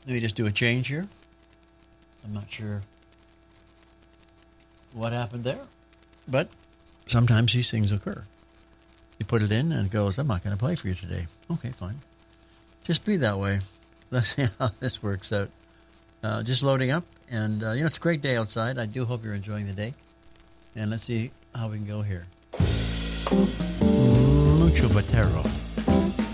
Let me just do a change here. I'm not sure what happened there, but sometimes these things occur. You put it in and it goes, I'm not going to play for you today. Okay, fine. Just be that way. Let's see how this works out. Just loading up, and it's a great day outside. I do hope you're enjoying the day. And let's see how we can go here. Mucho Batero.